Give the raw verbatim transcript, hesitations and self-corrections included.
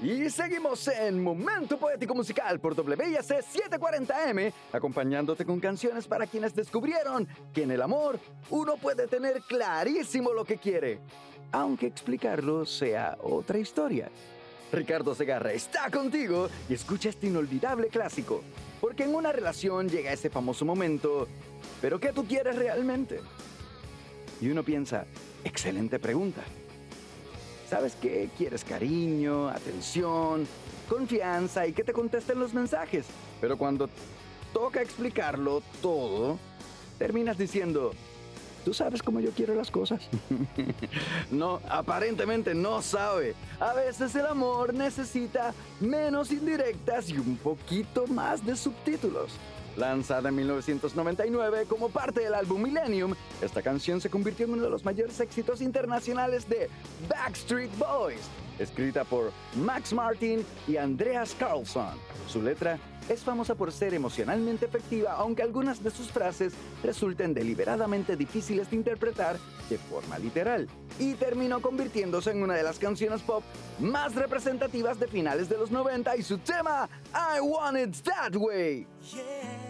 Y seguimos en Momento Poético Musical por W I A C setecientos cuarenta M, acompañándote con canciones para quienes descubrieron que en el amor uno puede tener clarísimo lo que quiere, aunque explicarlo sea otra historia. Ricardo Segarra está contigo y escucha este inolvidable clásico, porque en una relación llega ese famoso momento, ¿pero qué tú quieres realmente? Y uno piensa, excelente pregunta. ¿Sabes qué? Quieres cariño, atención, confianza y que te contesten los mensajes. Pero cuando toca explicarlo todo, terminas diciendo, ¿tú sabes cómo yo quiero las cosas? No, aparentemente no sabe. A veces el amor necesita menos indirectas y un poquito más de subtítulos. Lanzada en mil novecientos noventa y nueve como parte del álbum Millennium, esta canción se convirtió en uno de los mayores éxitos internacionales de Backstreet Boys, escrita por Max Martin y Andreas Carlson. Su letra es famosa por ser emocionalmente efectiva, aunque algunas de sus frases resulten deliberadamente difíciles de interpretar de forma literal, y terminó convirtiéndose en una de las canciones pop más representativas de finales de los noventa y su tema I Want It That Way. Yeah.